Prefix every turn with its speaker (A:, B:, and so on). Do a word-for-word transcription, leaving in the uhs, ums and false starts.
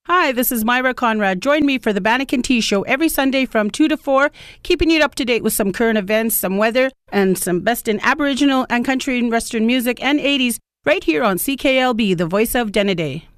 A: Hi, this is Myra Conrad. Join me for the Bannock and Tea Show every Sunday from two to four, keeping you up to date with some current events, some weather, and some best in Aboriginal and country and Western music and eighties right here on C K L B, the voice of Denneday.